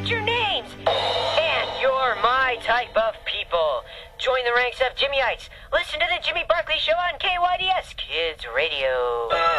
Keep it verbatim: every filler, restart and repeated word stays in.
get your names. And you're my type of people. Join the ranks of Jimmyites. Listen to the Jimmy Barkley Show on K Y D S Kids Radio.